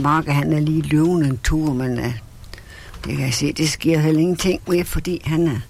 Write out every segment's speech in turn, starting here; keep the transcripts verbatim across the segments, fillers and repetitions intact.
Marke, han er lige løvende en tur, men uh, det kan jeg se, det sker heller ingenting med, fordi han er...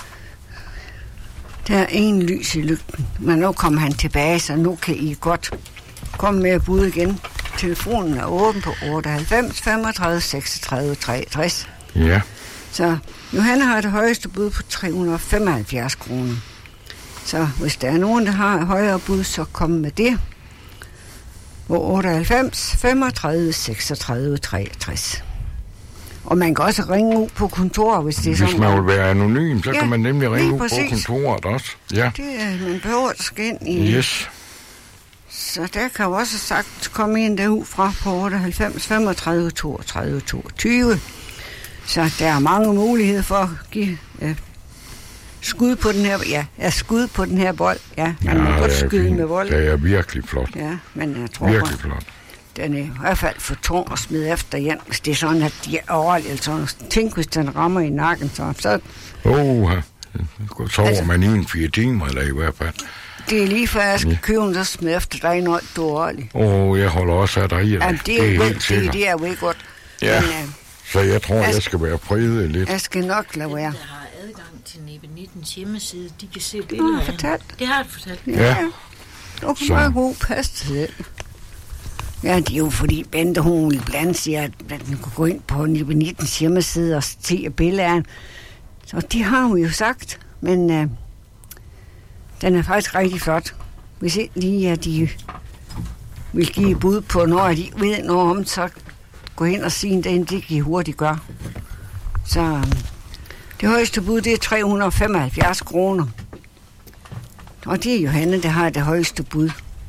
Der er ingen lys i lygten, men nu kommer han tilbage, så nu kan I godt komme med at bud igen. Telefonen er åben på otteoghalvfems femogtredive seksogtredive treogtres. Ja. Så Johanne har det højeste bud på tre hundrede og femoghalvfjerds kroner. Så hvis der er nogen, der har højere bud, så kom med det. På otteoghalvfems femogtredive seksogtredive treogtres. Og man kan også ringe ud på kontoret, hvis det er hvis sådan. Hvis man vil være anonym, så ja, kan man nemlig ringe ud på kontoret også. Ja. Det er, man behøver at skal ind i... Yes. Så der kan jo også sagt komme en derud fra på otteoghalvfems femogtredive toogtredive toogtyve. Så der er mange muligheder for at give øh, skud på den her... Ja, ja, skud på den her bold. Ja, man ja, må godt skyde fint. med bold. Det er virkelig flot. Ja, men jeg tror... Virkelig flot. Den er i hvert fald for tung at smide efter igen, hvis det er sådan, at de er overalt. Altså, tænk, hvis den rammer i nakken, så... så Åh, så sover altså, man i en fire timer, eller i hvert fald. Det er lige før, jeg skal købe den, så smide efter dig, når du er overalt. Åh, oh, jeg holder også af dig i det. Jamen, det er, det er helt sikkert. Det er jo godt. Ja, men, uh, så jeg tror, jeg, jeg skal være præget lidt. Jeg skal nok lade være. Dem, der har adgang til Nibe nittens hjemmeside, de kan se billeder af fortalt. Det har jeg fortalt. Ja, ja. Du kan bare god passe til det. Ja, det er jo fordi Bente, hun vil blandt siger, at man kunne gå ind på Nibe nittens hjemmeside og se billeder. Så det har hun jo sagt, men uh, den er faktisk rigtig flot. Hvis ikke lige, at de vil give bud på, når de ved noget om, så gå hen og sige det, det kan I hurtigt gøre. Så um, det højeste bud, det er tre hundrede og femoghalvfjerds kroner. Og det er Johanne, der har det højeste bud.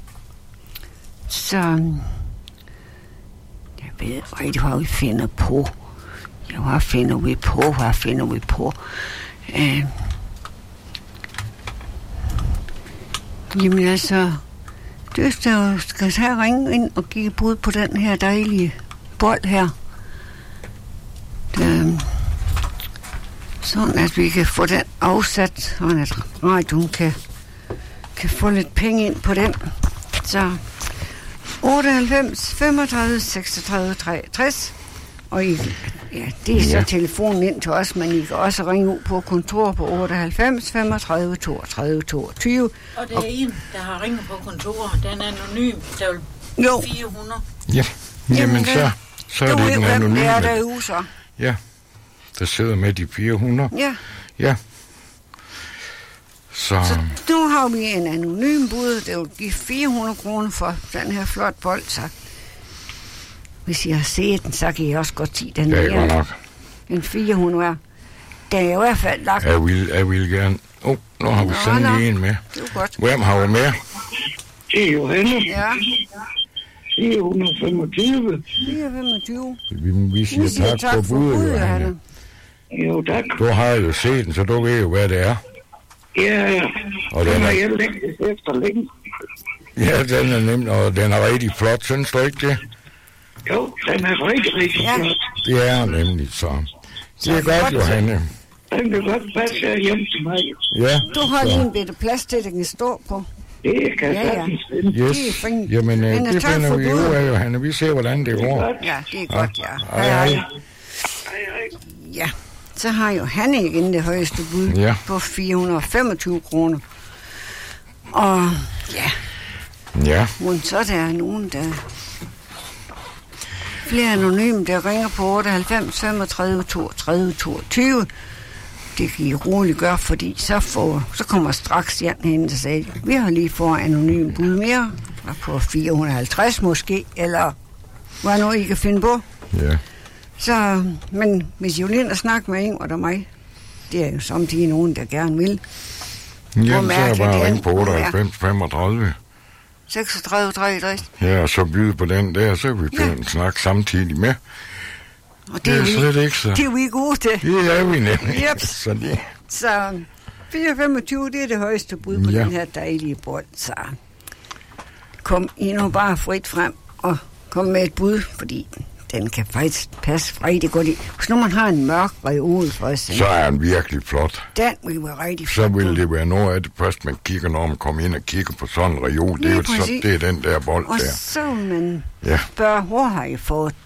Så jeg ved rigtig, hvad vi finder på. Ja, hvad finder vi på? Hvad finder vi på? Øh, jamen altså, du skal så ringe ind og give bud på den her dejlige bold her. Der, sådan at vi kan få den afsat, sådan at radioen kan, kan få lidt penge ind på den. Så otteoghalvfems femogtredive seksogtredive treogtres. Og I, ja, det er så ja. Telefonen ind til os, men I kan også ringe ud på kontor på otteoghalvfems femogtredive toogtredive toogtyve. Og det er og, en, der har ringet på kontoret. Den er anonym. Der er jo fire hundrede. Ja, jamen, jamen så, så er det den anonyme. Det er derude så. Ja, der sidder med de fire hundrede. Ja. Ja. Så... så nu har vi en anonym bud. Det vil give fire hundrede kroner for den her flot bold, så hvis I har set den, så kan I også godt sige den. Det er godt nok. En fire hundrede. Det er i hvert fald lagt. Jeg vil, jeg vil gerne... Åh, oh, nu har vi sandelig en med. Det er godt. Hvem har vi med? Det er Johanne. Ja. fire hundrede og femogtyve. fire hundrede og femogtyve. Vi, vi siger, vi siger tak, tak for budet, Johanne. Jo, tak. Du har jo set den, så du ved jo, hvad det er. Ja, ja. Og den, den er... er... jeg længst efter længe. Ja, den er nemt, og den er rigtig flot, synes du ikke det? Jo, den er rigtig, rigtig ja. flot. Det er nemlig så. Det er godt, Johanne. Den kan godt passe hjem til mig. Ja. Du har så. lige en bitte plads til, den kan stå på. Det kan ja, sagtens ja. finde. Yes. Det er fint. Jamen, øh, det finder vi ud af, Johanne. Vi ser, hvordan det går. Ja, det er godt, ja. Hej, hej. Hej, hej. Ja, så har Johanne igen det højeste bud ja. på fire hundrede og femogtyve kroner. Og ja, ja. men så der er nogen, der flere anonyme, der ringer på otteoghalvfems femogtredive toogtredive toogtyve. Det kan I roligt gøre, fordi så, får, så kommer straks Jan hen og sagde, vi har lige fået anonym bud mere, på fire hundrede og halvtreds måske, eller hvad nu I kan finde på. Ja. Så, men hvis I vil ind og snakke med en, og der mig, det er jo samtidig nogen, der gerne vil. Jamen, så er jeg bare ringe på otteoghalvfems femogtredive. seksogtredive treogtres. Ja, og så byde på den der, så kan vi ja. snakke samtidig med. Og det er, det er vi, slet ikke så. Det er vi gode til. Det er vi nemlig. Yep. Så, det. så fire hundrede og femogtyve, det er det højeste bud på ja. den her dejlige bold. Så kom I nu bare frit frem og kom med et bud, fordi den kan faktisk passe rigtig godt i. Hvis nu man har en mørk reol for os, så er den virkelig flot. Den vil være rigtig flot. Så vil det være noget af det først, man kigger, når man kommer ind og kigger på sådan en reol. Det er, jo så, det er den der bold og der. Og så man ja. spørger, hvor har I fået